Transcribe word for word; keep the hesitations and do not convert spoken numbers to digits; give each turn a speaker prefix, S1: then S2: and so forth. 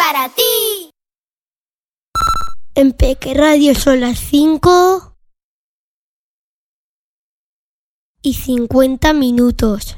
S1: para ti.
S2: En Peque Radio son las cinco y cincuenta minutos.